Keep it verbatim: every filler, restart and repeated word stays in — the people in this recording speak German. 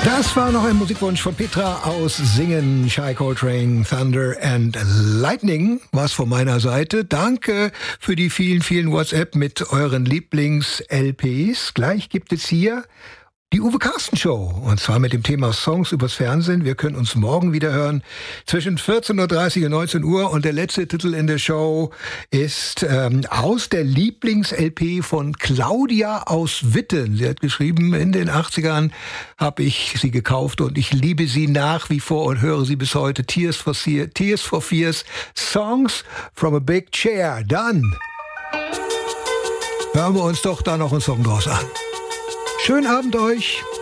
Das war noch ein Musikwunsch von Petra aus Singen. Shai Coltrane, Thunder and Lightning war's von meiner Seite. Danke für die vielen, vielen WhatsApp mit euren Lieblings-L Ps. Gleich gibt es hier die Uwe Carsten Show. Und zwar mit dem Thema Songs übers Fernsehen. Wir können uns morgen wieder hören zwischen vierzehn Uhr dreißig und neunzehn Uhr. Und der letzte Titel in der Show ist ähm, aus der Lieblings-L P von Claudia aus Witten. Sie hat geschrieben, in den achtzigern habe ich sie gekauft und ich liebe sie nach wie vor und höre sie bis heute. Tears for, Fear, Tears for Fears, Songs from a Big Chair. Dann hören wir uns doch da noch einen Song draus an. Schönen Abend euch.